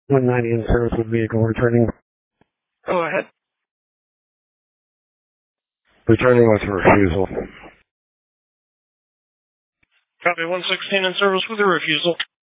190 in service with vehicle returning. Go ahead. Returning with refusal. Copy 116 in service with a refusal.